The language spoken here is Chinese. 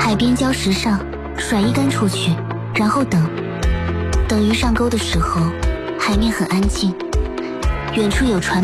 海边礁石上甩一竿出去，然后等鱼上钩的时候，海面很安静，远处有船